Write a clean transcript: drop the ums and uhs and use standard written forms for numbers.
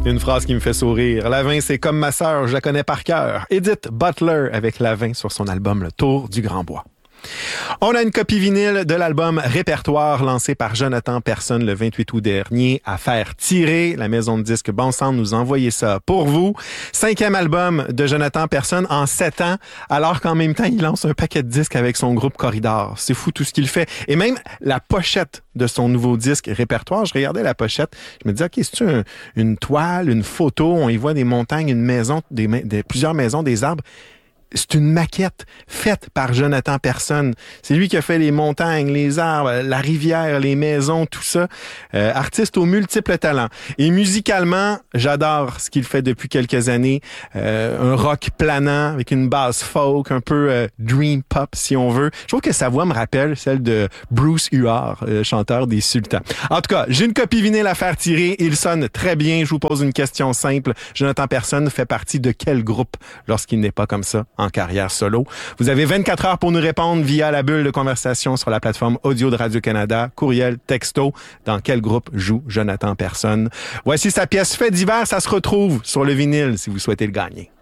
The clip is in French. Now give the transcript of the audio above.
Une phrase qui me fait sourire. La vin, c'est comme ma sœur, je la connais par cœur. Edith Butler avec La vin sur son album Le Tour du Grand Bois. On a une copie vinyle de l'album Répertoire lancé par Jonathan Personne le 28 août dernier à faire tirer. La maison de disques Bon Sang nous a envoyé ça pour vous. 5e album de Jonathan Personne en 7 ans, alors qu'en même temps, il lance un paquet de disques avec son groupe Corridor. C'est fou tout ce qu'il fait. Et même la pochette de son nouveau disque Répertoire, je regardais la pochette, je me disais, OK, c'est-tu une toile, une photo? On y voit des montagnes, une maison, plusieurs maisons, des arbres. C'est une maquette faite par Jonathan Personne. C'est lui qui a fait les montagnes, les arbres, la rivière, les maisons, tout ça. Artiste aux multiples talents. Et musicalement, j'adore ce qu'il fait depuis quelques années. Un rock planant avec une basse folk, un peu dream pop si on veut. Je trouve que sa voix me rappelle celle de Bruce Huard, chanteur des Sultans. En tout cas, j'ai une copie vinyle à faire tirer. Il sonne très bien. Je vous pose une question simple. Jonathan Personne fait partie de quel groupe lorsqu'il n'est pas comme ça en carrière solo? Vous avez 24 heures pour nous répondre via la bulle de conversation sur la plateforme audio de Radio-Canada, courriel, texto. Dans quel groupe joue Jonathan Personne? Voici sa pièce Fait divers. Ça se retrouve sur le vinyle si vous souhaitez le gagner.